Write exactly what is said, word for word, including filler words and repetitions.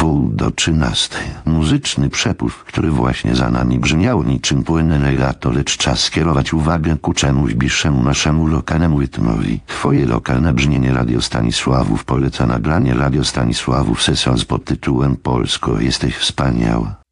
pół do trzynastej. Muzyczny przepływ, który właśnie za nami brzmiał niczym płynne legato, lecz czas skierować uwagę ku czemuś bliższemu naszemu lokalnemu rytmowi. Twoje lokalne brzmienie Radio Stanisławów poleca nagranie Radio Stanisławów sesja pod tytułem Polsko, jesteś wspaniała.